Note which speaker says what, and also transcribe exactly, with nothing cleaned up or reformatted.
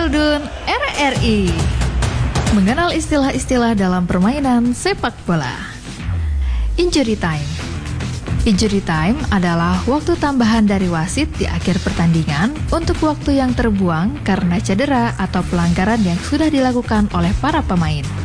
Speaker 1: Wildun R R I. Mengenal istilah-istilah dalam permainan sepak bola. Injury time. Injury time adalah waktu tambahan dari wasit di akhir pertandingan untuk waktu yang terbuang karena cedera atau pelanggaran yang sudah dilakukan oleh para pemain.